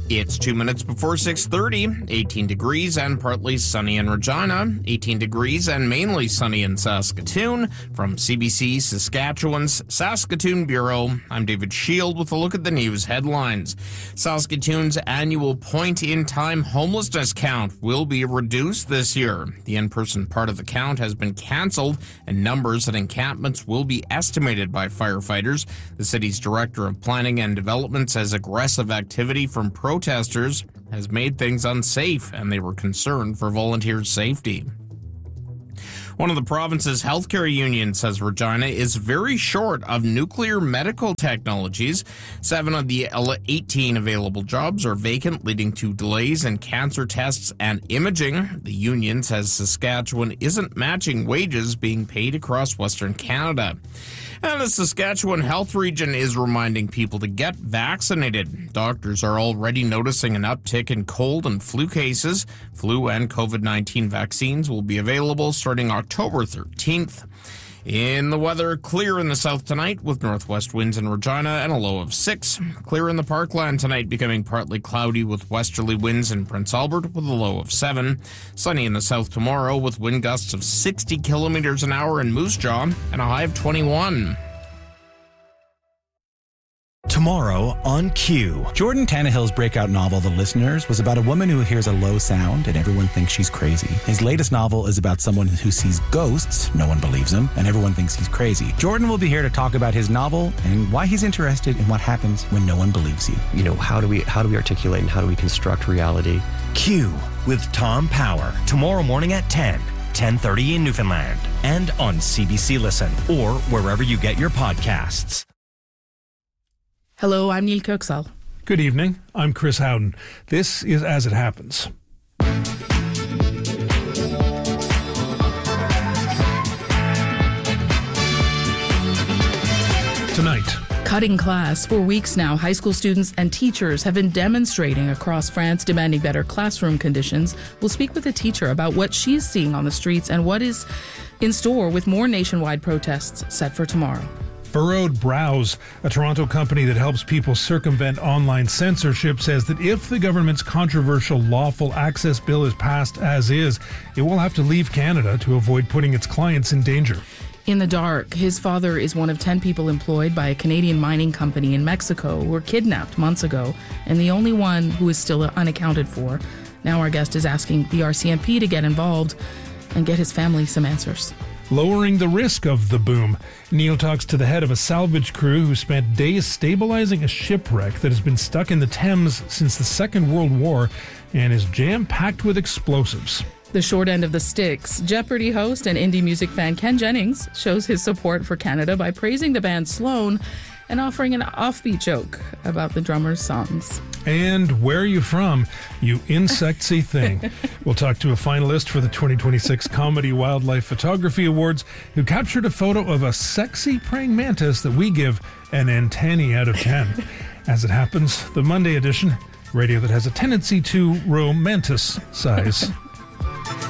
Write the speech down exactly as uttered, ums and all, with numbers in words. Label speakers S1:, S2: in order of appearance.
S1: It's two minutes before six thirty, eighteen degrees and partly sunny in Regina, eighteen degrees and mainly sunny in Saskatoon. From C B C Saskatchewan's Saskatoon Bureau, I'm David Shield with a look at the news headlines. Saskatoon's annual point-in-time homelessness count will be reduced this year. The in-person part of the count has been cancelled, and numbers at encampments will be estimated by firefighters. The city's Director of Planning and Development says aggressive activity from pro protesters has made things unsafe, and they were concerned for volunteers' safety. One of the province's healthcare unions says Regina is very short of nuclear medical technologies. Seven of the eighteen available jobs are vacant, leading to delays in cancer tests and imaging. The union says Saskatchewan isn't matching wages being paid across Western Canada. And the Saskatchewan Health Region is reminding people to get vaccinated. Doctors are already noticing an uptick in cold and flu cases. Flu and covid nineteen vaccines will be available starting October thirteenth. In the weather, clear in the south tonight with northwest winds in Regina and a low of six. Clear in the Parkland tonight, becoming partly cloudy with westerly winds in Prince Albert with a low of seven. Sunny in the south tomorrow with wind gusts of sixty kilometers an hour in Moose Jaw and a high of twenty-one.
S2: Tomorrow on Q.
S3: Jordan Tannehill's breakout novel, The Listeners, was about a woman who hears a low sound and everyone thinks she's crazy. His latest novel is about someone who sees ghosts, no one believes him, and everyone thinks he's crazy. Jordan will be here to talk about his novel and why he's interested in what happens when no one believes you.
S4: You know, how do we how do we articulate and how do we construct reality?
S2: Q with Tom Power. Tomorrow morning at ten. ten thirty in Newfoundland. And on C B C Listen or wherever you get your podcasts.
S5: Hello, I'm Neil Kirksall.
S6: Good evening. I'm Chris Howden. This is As It Happens. Tonight.
S5: Cutting class. For weeks now, high school students and teachers have been demonstrating across France, demanding better classroom conditions. We'll speak with a teacher about what she's seeing on the streets and what is in store with more nationwide protests set for tomorrow.
S6: Furrowed Brows, a Toronto company that helps people circumvent online censorship, says that if the government's controversial lawful access bill is passed as is, it will have to leave Canada to avoid putting its clients in danger.
S5: In the dark, his father is one of ten people employed by a Canadian mining company in Mexico who were kidnapped months ago, and the only one who is still unaccounted for. Now our guest is asking the R C M P to get involved and get his family some answers.
S6: Lowering the risk of the boom. Neil talks to the head of a salvage crew who spent days stabilizing a shipwreck that has been stuck in the Thames since the Second World War and is jam-packed with explosives.
S5: The short end of the sticks. Jeopardy host and indie music fan Ken Jennings shows his support for Canada by praising the band Sloan and offering an offbeat joke about the drummer's songs.
S6: And where are you from, you insectsy thing? We'll talk to a finalist for the twenty twenty-six Comedy Wildlife Photography Awards who captured a photo of a sexy praying mantis that we give an antennae out of ten. As it happens, the Monday edition, radio that has a tendency to romanticize